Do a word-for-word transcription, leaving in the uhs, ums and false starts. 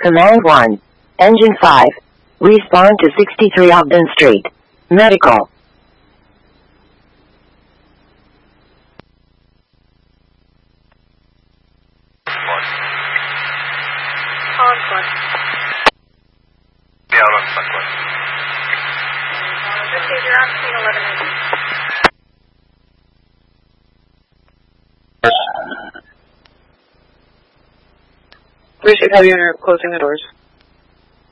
Command one. Engine five. Respond to sixty-three Ogden Street. Medical. We should have you in here closing the doors.